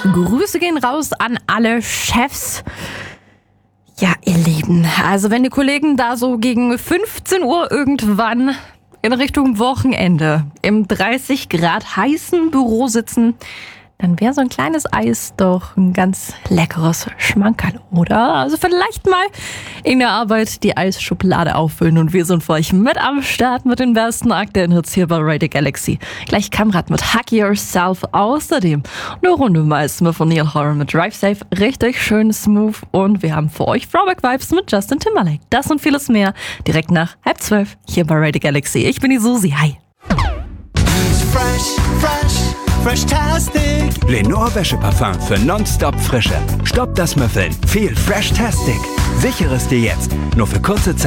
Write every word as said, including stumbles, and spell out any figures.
Grüße gehen raus an alle Chefs. Ja, ihr Lieben, also wenn die Kollegen da so gegen fünfzehn Uhr irgendwann in Richtung Wochenende im dreißig Grad heißen Büro sitzen, dann wäre so ein kleines Eis doch ein ganz leckeres Schmankerl, oder? Also vielleicht mal in der Arbeit die Eisschublade auffüllen und wir sind für euch mit am Start mit den besten aktuellen Hits hier bei Radio Galaxy. Gleich Kamrad mit Hack Yourself, außerdem eine Runde Meister von Neil Horan mit Drive Safe, richtig schön smooth und wir haben für euch Throwback Vibes mit Justin Timberlake. Das und vieles mehr direkt nach halb zwölf hier bei Radio Galaxy. Ich bin die Susi, hi. Fresh, fresh, fresh-tastic. Lenore Wäscheparfum für nonstop Frische. Stopp das Müffeln. Viel Fresh-tastic. Sichere es dir jetzt. Nur für kurze Zeit.